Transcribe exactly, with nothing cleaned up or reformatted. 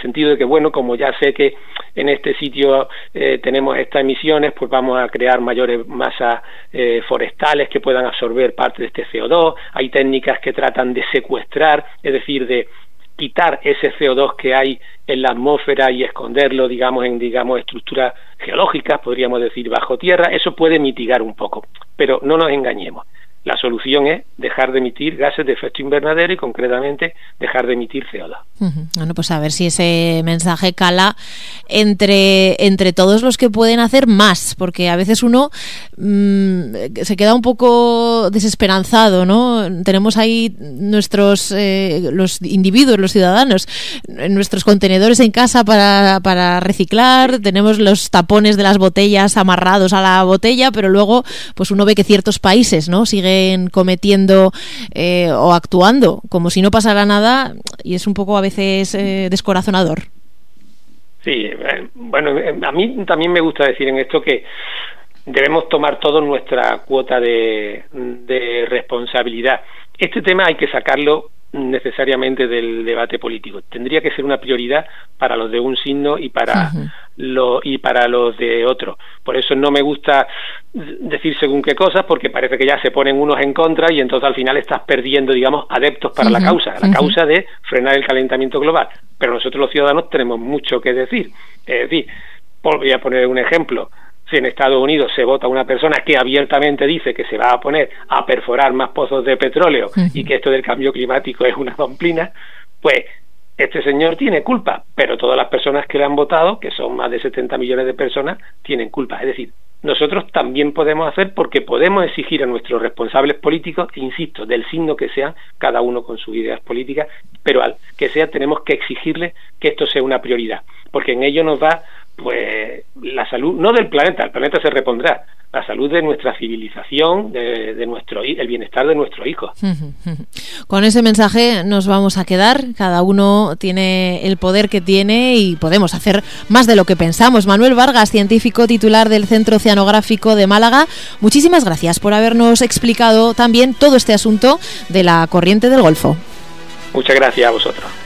sentido de que, bueno, como ya sé que en este sitio eh, tenemos estas emisiones, pues vamos a crear mayores masas eh, forestales que puedan absorber parte de este C O dos. Hay técnicas que tratan de secuestrar, es decir, de quitar ese C O dos que hay en la atmósfera y esconderlo, digamos, en digamos estructuras geológicas, podríamos decir, bajo tierra. Eso puede mitigar un poco, pero no nos engañemos. La solución es dejar de emitir gases de efecto invernadero y, concretamente, dejar de emitir C O dos. Uh-huh. Bueno, pues a ver si ese mensaje cala entre, entre todos los que pueden hacer más, porque a veces uno mmm, se queda un poco desesperanzado, ¿no? Tenemos ahí nuestros, eh, los individuos, los ciudadanos, nuestros contenedores en casa para, para reciclar, tenemos los tapones de las botellas amarrados a la botella, pero luego pues uno ve que ciertos países, ¿no?, siguen cometiendo eh, o actuando como si no pasara nada, y es un poco a veces eh, descorazonador. Sí, eh, bueno, a mí también me gusta decir en esto que debemos tomar todos nuestra cuota de, de responsabilidad. Este tema hay que sacarlo necesariamente del debate político. Tendría que ser una prioridad para los de un signo y para uh-huh. lo, y para los de otro. Por eso no me gusta decir según qué cosas, porque parece que ya se ponen unos en contra y entonces al final estás perdiendo, digamos, adeptos para uh-huh. la causa, la uh-huh. causa de frenar el calentamiento global. Pero nosotros los ciudadanos tenemos mucho que decir. Es decir, voy a poner un ejemplo. Si en Estados Unidos se vota una persona que abiertamente dice que se va a poner a perforar más pozos de petróleo uh-huh. y que esto del cambio climático es una domplina, pues este señor tiene culpa, pero todas las personas que le han votado, que son más de setenta millones de personas, tienen culpa. Es decir, nosotros también podemos hacer, porque podemos exigir a nuestros responsables políticos, insisto, del signo que sean, cada uno con sus ideas políticas, pero al que sea tenemos que exigirles que esto sea una prioridad, porque en ello nos va pues la salud, no del planeta, el planeta se repondrá, la salud de nuestra civilización, de, de nuestro el bienestar de nuestros hijos. Con ese mensaje nos vamos a quedar. Cada uno tiene el poder que tiene y podemos hacer más de lo que pensamos. Manuel Vargas, científico titular del Centro Oceanográfico de Málaga, muchísimas gracias por habernos explicado también todo este asunto de la corriente del Golfo. Muchas gracias a vosotros.